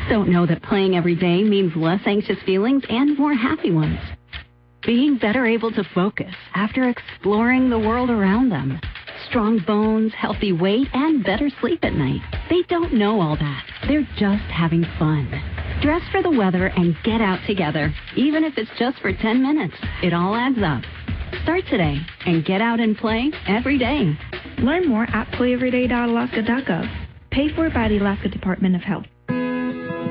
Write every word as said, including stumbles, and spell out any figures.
don't know that playing every day means less anxious feelings and more happy ones. Being better able to focus after exploring the world around them. Strong bones, healthy weight, and better sleep at night. They don't know all that. They're just having fun. Dress for the weather and get out together, even if it's just for ten minutes. It all adds up. Start today and get out and play every day. Learn more at play every day dot alaska dot gov. Paid for by the Alaska Department of Health.